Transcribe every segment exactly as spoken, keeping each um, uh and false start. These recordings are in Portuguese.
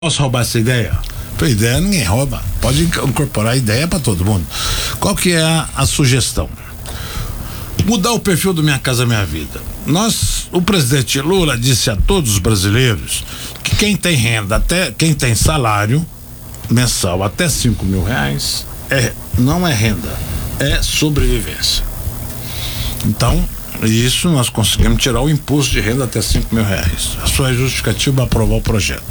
Posso roubar essa ideia? A ideia ninguém rouba. Pode incorporar a ideia para todo mundo. Qual que é a, a sugestão? Mudar o perfil do Minha Casa Minha Vida. Nós, o presidente Lula disse a todos os brasileiros que quem tem renda, até quem tem salário mensal até cinco mil reais, é, não é renda, é sobrevivência. Então, isso nós conseguimos tirar o imposto de renda até cinco mil reais. A sua justificativa para aprovar o projeto.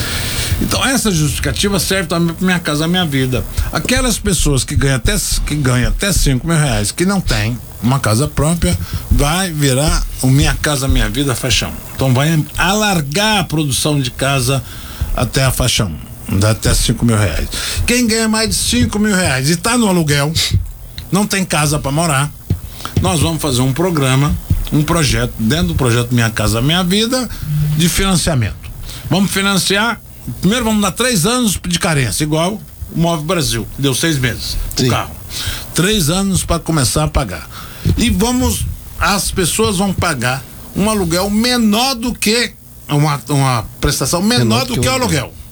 Então, essa justificativa serve também para Minha Casa Minha Vida. Aquelas pessoas que ganham até, que ganham até cinco mil reais, que não têm uma casa própria, vai virar o Minha Casa Minha Vida faixa um. Então, vai alargar a produção de casa até a faixa um, até cinco mil reais. Quem ganha mais de cinco mil reais e está no aluguel, não tem casa para morar, nós vamos fazer um programa, um projeto, dentro do projeto Minha Casa Minha Vida, de financiamento. Vamos financiar. Primeiro vamos dar três anos de carência, igual o Move Brasil, deu seis meses o carro. Três anos para começar a pagar. E vamos, as pessoas vão pagar um aluguel menor do que uma, uma prestação menor, menor do que, que o aluguel. aluguel.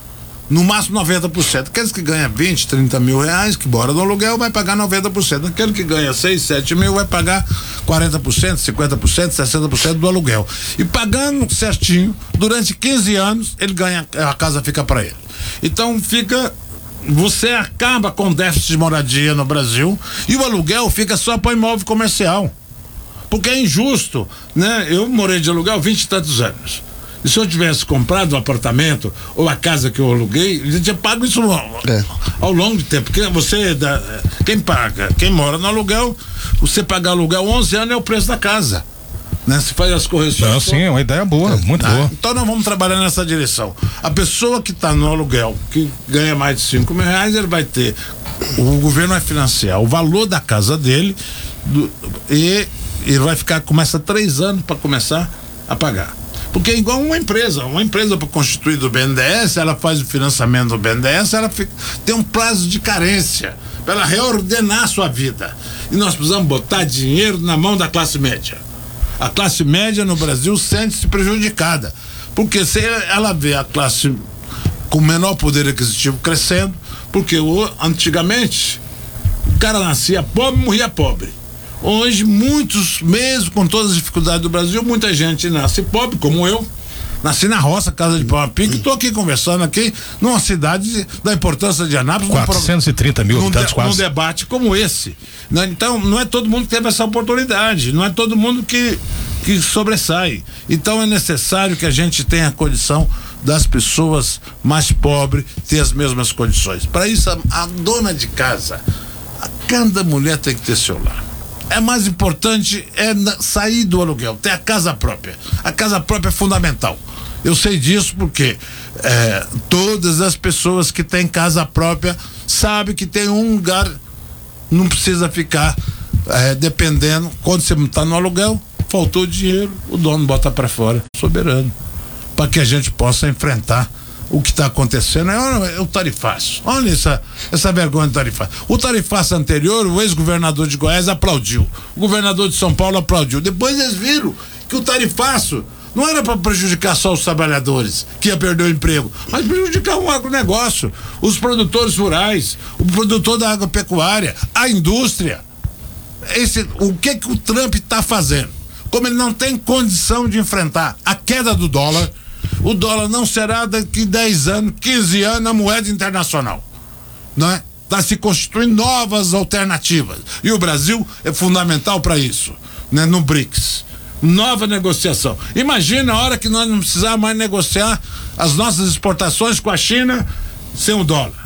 No máximo noventa por cento. Aqueles que ganham vinte, trinta mil reais, que bora no aluguel, vai pagar noventa por cento. Aquele que ganha seis, sete mil vai pagar quarenta por cento, cinquenta por cento, sessenta por cento do aluguel. E pagando certinho, durante quinze anos, ele ganha, a casa fica para ele. Então fica, você acaba com déficit de moradia no Brasil e o aluguel fica só para imóvel comercial. Porque é injusto, né? Eu morei de aluguel vinte e tantos anos. E se eu tivesse comprado um apartamento ou a casa que eu aluguei, eu tinha pago isso é. ao longo de tempo. Porque você, quem paga, quem mora no aluguel, você pagar aluguel onze anos é o preço da casa. Né? Se faz as correções. Não, sim, é uma ideia boa, é. muito ah, boa. Então nós vamos trabalhar nessa direção. A pessoa que está no aluguel, que ganha mais de cinco mil reais, ele vai ter, o governo vai financiar o valor da casa dele do, e ele vai ficar, começa três anos para começar a pagar. Porque é igual uma empresa, uma empresa para constituir do B N D E S, ela faz o financiamento do B N D E S, ela fica, tem um prazo de carência para ela reordenar a sua vida. E nós precisamos botar dinheiro na mão da classe média. A classe média no Brasil sente-se prejudicada, porque se ela vê a classe com menor poder aquisitivo crescendo, porque o, antigamente o cara nascia pobre e morria pobre. Hoje, muitos, mesmo com todas as dificuldades do Brasil, muita gente nasce pobre, como eu. Nasci na roça, casa de pau a pique, estou aqui conversando aqui numa cidade da importância de Anápolis. quatrocentos e trinta mil habitantes quase. Num debate como esse. Né? Então, não é todo mundo que teve essa oportunidade, não é todo mundo que, que sobressai. Então, é necessário que a gente tenha a condição das pessoas mais pobres ter as mesmas condições. Para isso, a, a dona de casa, a cada mulher tem que ter seu lar. É mais importante é sair do aluguel, ter a casa própria. A casa própria é fundamental. Eu sei disso porque é, todas as pessoas que têm casa própria sabem que tem um lugar, não precisa ficar é, dependendo. Quando você está no aluguel, faltou dinheiro, o dono bota para fora, soberano, para que a gente possa enfrentar o que está acontecendo. É, é o tarifaço. Olha essa, essa vergonha do tarifaço. O tarifaço anterior, o ex-governador de Goiás aplaudiu. O governador de São Paulo aplaudiu. Depois eles viram que o tarifaço não era para prejudicar só os trabalhadores, que ia perder o emprego, mas prejudicar o agronegócio, os produtores rurais, o produtor da agropecuária, a indústria. Esse, o que, que o Trump está fazendo? Como ele não tem condição de enfrentar a queda do dólar, o dólar não será daqui dez anos, quinze anos a moeda internacional, não é? Está se constituindo novas alternativas e o Brasil é fundamental para isso, né? No BRICS, nova negociação. Imagina a hora que nós não precisar mais negociar as nossas exportações com a China sem o dólar,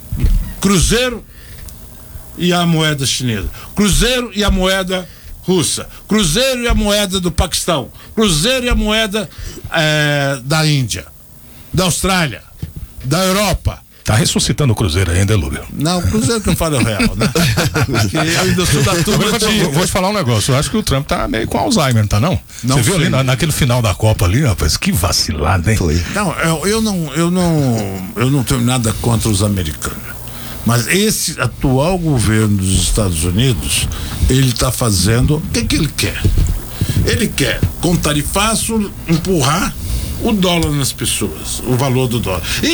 cruzeiro e a moeda chinesa, cruzeiro e a moeda russa, cruzeiro e a moeda do Paquistão, cruzeiro e a moeda é, da Índia, da Austrália, da Europa. Tá ressuscitando o cruzeiro ainda, Lúbio? Não, o cruzeiro que eu falo é o real, né? Porque eu ainda sou da turma de... Vou, vou te falar um negócio, eu acho que o Trump tá meio com Alzheimer, não tá não? não Você viu ali na, naquele final da Copa ali, rapaz, que vacilada, hein? Foi. Não, eu, eu não, eu não, eu não tenho nada contra os americanos. Mas esse atual governo dos Estados Unidos, ele está fazendo, o que que ele quer? Ele quer, com tarifaço, empurrar o dólar nas pessoas, o valor do dólar.